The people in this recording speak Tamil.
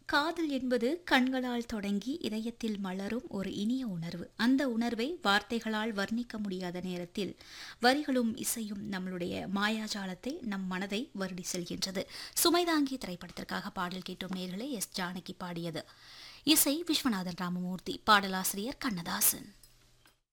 காதல் என்பது கண்களால் தொடங்கி இதயத்தில் மலரும் ஒரு இனிய உணர்வு. அந்த உணர்வை வார்த்தைகளால் வர்ணிக்க முடியாத நேரத்தில் வரிகளும் இசையும் நம்மளுடைய மாயாஜாலத்தை நம் மனதை வருடி செல்கின்றது. சுமைதாங்கி திரைப்படத்திற்காக பாடல் கேட்டோம் நேயர்களே. எஸ். ஜானகி பாடியது. இசை விஸ்வநாதன் ராமமூர்த்தி, பாடலாசிரியர் கண்ணதாசன்.